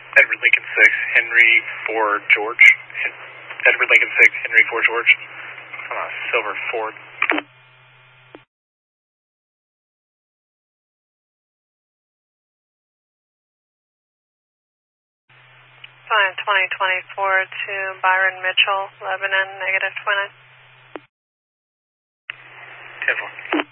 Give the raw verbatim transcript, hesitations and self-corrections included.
Edward Lincoln six, Henry four, George. Edward Lincoln six, Henry four, George. On a silver Ford. Flying twenty twenty-four to Byron Mitchell, Lebanon, negative twenty. ten four.